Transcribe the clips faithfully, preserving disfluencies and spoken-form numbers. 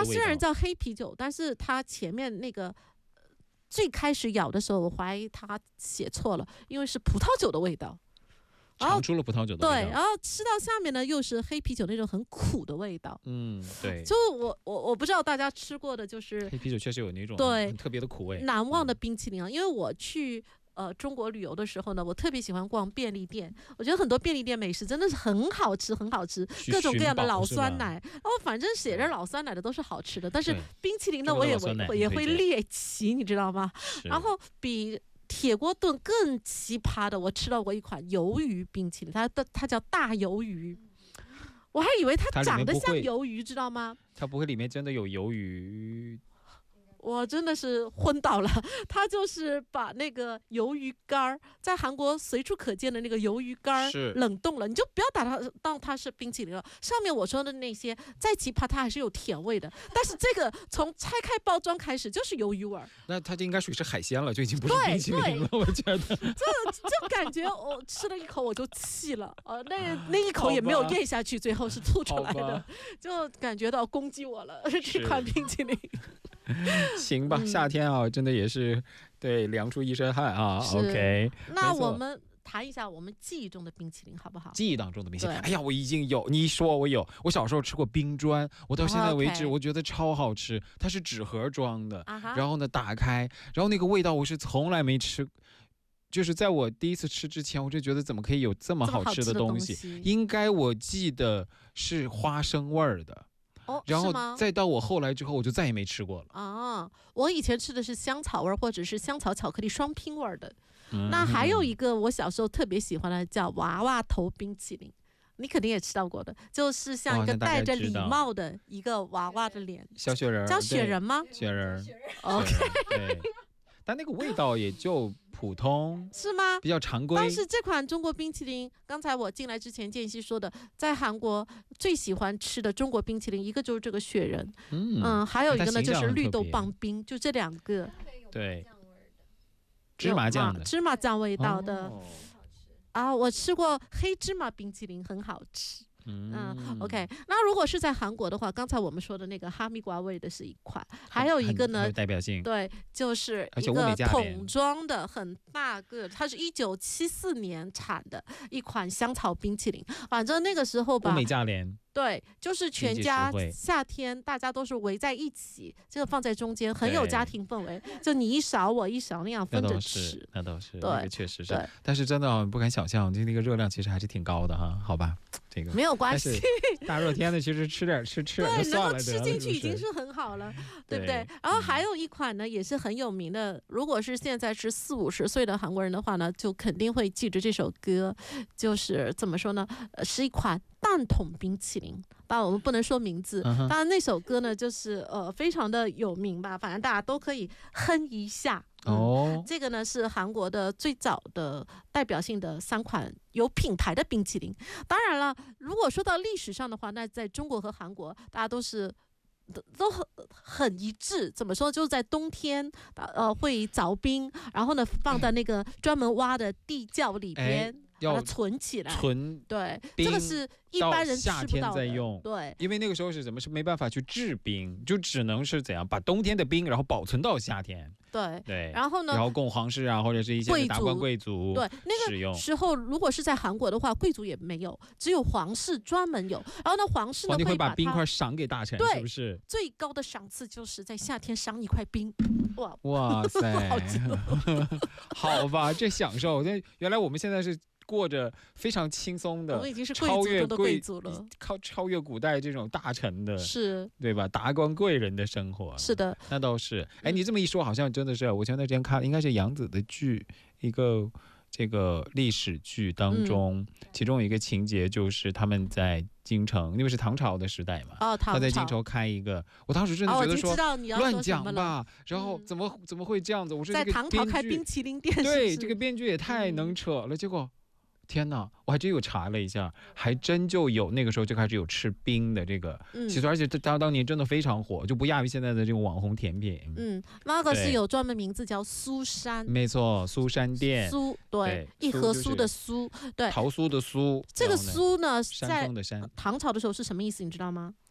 它虽然叫黑啤酒，但是它前面那个最开始咬的时候，我怀疑它写错了，因为是葡萄酒的味道。 尝出了葡萄酒的味道， 对，然后吃到下面呢，又是黑啤酒那种很苦的味道。 嗯，对。 就我我我不知道大家吃过的，就是黑啤酒确实有那种对很特别的苦味， 难忘的冰淇淋啊。因为我去呃中国旅游的时候呢，我特别喜欢逛便利店。我觉得很多便利店美食真的是很好吃，很好吃，各种各样的老酸奶。然后反正写着老酸奶的都是好吃的，但是冰淇淋呢，我也我也会猎奇，你知道吗？然后比铁锅炖更奇葩的，我吃到过一款鱿鱼冰淇淋，它的它叫大鱿鱼，我还以为它长得像鱿鱼，知道吗？ 它不会里面真的有鱿鱼？ 我真的是昏倒了，他就是把那个鱿鱼干在韩国随处可见的那个鱿鱼干冷冻了，你就不要打它当它是冰淇淋了。上面我说的那些再奇葩，它还是有甜味的，但是这个从拆开包装开始就是鱿鱼味儿。 那它就应该属于是海鲜了，就已经不是冰淇淋了，我觉得。 就就感觉我吃了一口我就气了，呃，那那一口也没有咽下去，最后是吐出来的，就感觉到攻击我了这款冰淇淋。 行吧，夏天啊，真的也是对凉出一身汗啊。OK， 那我们谈一下我们记忆中的冰淇淋好不好？ 记忆当中的冰淇淋，哎呀，我已经有，你一说我有，我小时候吃过冰砖，我到现在为止我觉得超好吃，它是纸盒装的，然后呢打开，然后那个味道我是从来没吃。就是在我第一次吃之前，我就觉得怎么可以有这么好吃的东西？应该我记得是花生味儿的。 哦， 然后再到我后来之后，我就再也没吃过了啊！我以前吃的是香草味或者是香草巧克力双拼味的。嗯、那还有一个我小时候特别喜欢的叫娃娃头冰淇淋，你肯定也吃到过的，就是像一个戴着礼帽的一个娃娃的脸， 小雪人， 叫雪人吗？ 雪人 ，OK。 对，但那个味道也就普通， 是吗？ 比较常规。 但是这款中国冰淇淋，刚才我进来之前建熙说的，在韩国最喜欢吃的中国冰淇淋，一个就是这个雪人，嗯，嗯还有一个呢就是绿豆棒冰，就这两个。 对，芝麻酱的， 芝麻酱味道的。哦、啊，我吃过黑芝麻冰淇淋，很好吃。嗯, 嗯 ，OK。那如果是在韩国的话，刚才我们说的那个哈密瓜味的是一款，还有一个呢， 有代表性， 对，就是一个桶装的很大个，它是一九七四年产的一款香草冰淇淋。反正那个时候吧， 物美价廉。 对，就是全家夏天大家都是围在一起，这个放在中间，很有家庭氛围。就你一勺我一勺那样分着吃， 那倒是， 对， 那个确实是。但是真的不敢想象，就那个热量其实还是挺高的哈。好吧，这个没有关系。 大热天的，其实吃点吃吃点就算了， 对，能够吃进去已经是很好了，对不对？然后还有一款呢，也是很有名的。如果是现在是四五十岁的韩国人的话呢，就肯定会记着这首歌，就是怎么说呢？呃，是一款蛋筒冰淇淋。当然我们不能说名字，当然那首歌呢就是呃非常的有名吧，反正大家都可以哼一下。嗯、哦，这个呢是韩国的最早的代表性的三款有品牌的冰淇淋。当然了，如果说到历史上的话，那在中国和韩国大家都是都很很一致。怎么说？就是在冬天呃会凿冰，然后呢放在那个专门挖的地窖里边。哎，把它存起来， 存对，这个是一般人吃不到的。 夏天在用， 对， 因为那个时候是怎么是没办法去制冰，就只能是怎样把冬天的冰然后保存到夏天。 对对， 然后呢， 然后供皇室啊或者是一些达官贵族对那个时候，如果是在韩国的话，贵族也没有，只有皇室专门有。然后呢，皇室呢会把冰块赏给大臣，是不是？ 最高的赏赐就是在夏天赏一块冰。哇哇塞，好吧，这享受。原来我们现在是过着非常轻松的， 我们已经是超越贵族了， 靠超越古代这种大臣的， 是， 对吧？达官贵人的生活， 是的， 那倒是。哎，你这么一说，好像真的是。我前段时间看，应该是杨紫的剧，一个这个历史剧当中，嗯、其中有一个情节就是他们在京城，因为是唐朝的时代嘛， 哦， 他在京城开一个，我当时真的觉得说， 哦、 乱讲吧，然后怎么、嗯、怎么会这样子？我说这个在唐朝开冰淇淋店， 对， 是是这个编剧也太能扯了，嗯、结果。天哪，我还真有查了一下，还真就有那个时候就开始有吃冰的这个，嗯、其实而且当当年真的非常火，就不亚于现在的这种网红甜品。 嗯，那个是有专门名字叫苏山， 没错，苏山店， 苏对，一盒苏的苏，对， 桃酥的酥， 这个苏呢， 山峰的山， 唐朝的时候是什么意思？你知道吗？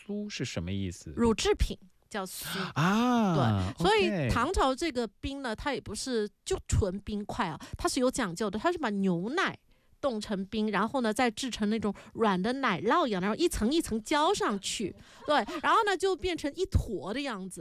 酥是什么意思？ 乳制品叫酥啊， 对，所以唐朝这个冰呢，它也不是就纯冰块啊，它是有讲究的，它是把牛奶冻成冰，然后呢再制成那种软的奶酪一样，然后一层一层浇上去，对，然后呢就变成一坨的样子。